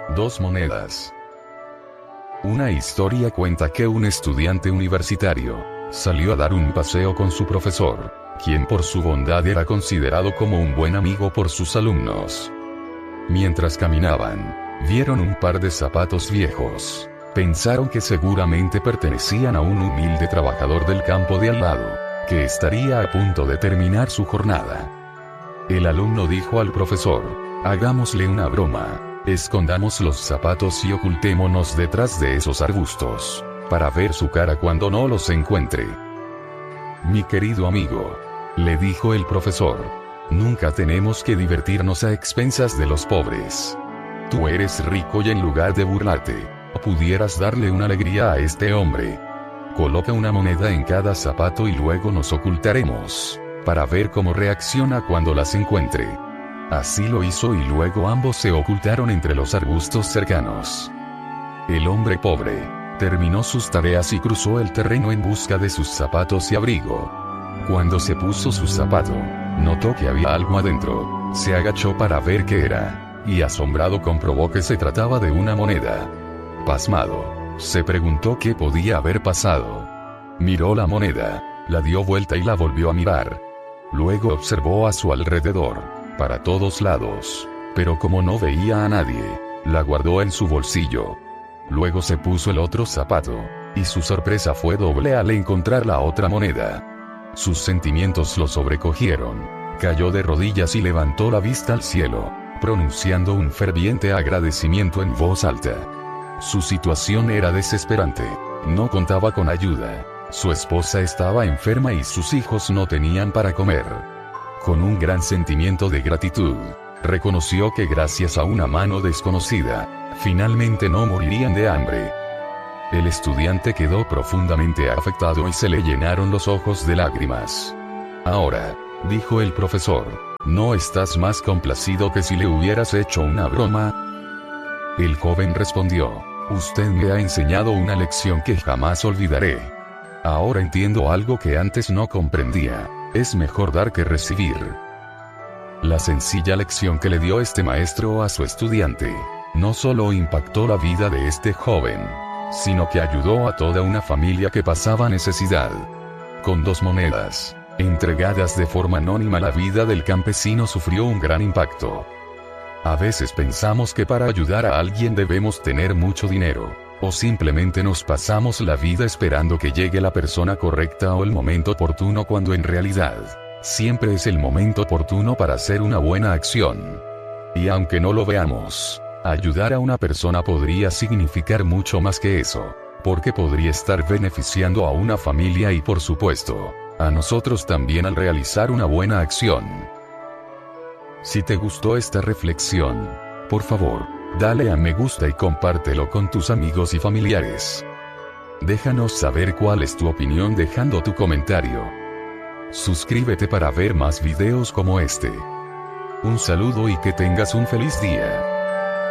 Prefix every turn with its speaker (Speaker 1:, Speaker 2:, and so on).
Speaker 1: 2 monedas. Una historia cuenta que un estudiante universitario salió a dar un paseo con su profesor, quien por su bondad era considerado como un buen amigo por sus alumnos. Mientras caminaban, vieron un par de zapatos viejos. Pensaron que seguramente pertenecían a un humilde trabajador del campo de al lado, que estaría a punto de terminar su jornada. El alumno dijo al profesor: hagámosle una broma, escondamos los zapatos y ocultémonos detrás de esos arbustos, para ver su cara cuando no los encuentre. Mi querido amigo, le dijo el profesor, nunca tenemos que divertirnos a expensas de los pobres. Tú eres rico y en lugar de burlarte, pudieras darle una alegría a este hombre. Coloca una moneda en cada zapato y luego nos ocultaremos, para ver cómo reacciona cuando las encuentre. Así lo hizo y luego ambos se ocultaron entre los arbustos cercanos. El hombre pobre terminó sus tareas y cruzó el terreno en busca de sus zapatos y abrigo. Cuando se puso su zapato, notó que había algo adentro, se agachó para ver qué era, y asombrado comprobó que se trataba de una moneda. Pasmado, se preguntó qué podía haber pasado. Miró la moneda, la dio vuelta y la volvió a mirar. Luego observó a su alrededor, para todos lados, pero como no veía a nadie, la guardó en su bolsillo. Luego se puso el otro zapato, y su sorpresa fue doble al encontrar la otra moneda. Sus sentimientos lo sobrecogieron, cayó de rodillas y levantó la vista al cielo, pronunciando un ferviente agradecimiento en voz alta. Su situación era desesperante, no contaba con ayuda, su esposa estaba enferma y sus hijos no tenían para comer. Con un gran sentimiento de gratitud, reconoció que gracias a una mano desconocida, finalmente no morirían de hambre. El estudiante quedó profundamente afectado y se le llenaron los ojos de lágrimas. Ahora, dijo el profesor, ¿no estás más complacido que si le hubieras hecho una broma? El joven respondió: usted me ha enseñado una lección que jamás olvidaré. Ahora entiendo algo que antes no comprendía, es mejor dar que recibir. La sencilla lección que le dio este maestro a su estudiante, no solo impactó la vida de este joven, sino que ayudó a toda una familia que pasaba necesidad. Con 2 monedas, entregadas de forma anónima, la vida del campesino sufrió un gran impacto. A veces pensamos que para ayudar a alguien debemos tener mucho dinero, o simplemente nos pasamos la vida esperando que llegue la persona correcta o el momento oportuno, cuando en realidad, siempre es el momento oportuno para hacer una buena acción. Y aunque no lo veamos, ayudar a una persona podría significar mucho más que eso, porque podría estar beneficiando a una familia y, por supuesto, a nosotros también al realizar una buena acción. Si te gustó esta reflexión, por favor, dale a me gusta y compártelo con tus amigos y familiares. Déjanos saber cuál es tu opinión dejando tu comentario. Suscríbete para ver más videos como este. Un saludo y que tengas un feliz día.